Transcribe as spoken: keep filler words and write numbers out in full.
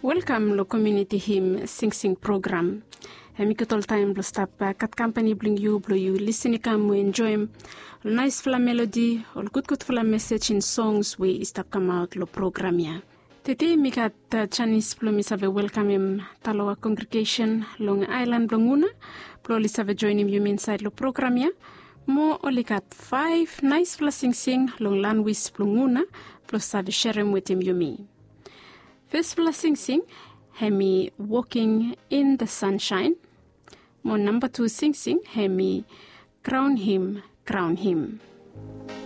Welcome lo community hymn sing sing program. Hemi kutol time lo stop kat company bring you blow you listening come we enjoy lo nice fla melody or good good fla message in songs we stop come out lo program ya. Today mi kat uh, Chinese plo mi save welcome him taloa congregation long island blonguna plo li save join him you inside lo program ya. Mo oli kat five nice fla sing sing long lanwis blonguna plo save share him with him you me. First blessing sing, hemi walking in the sunshine. Mo number two sing sing, hemi crown him, crown him.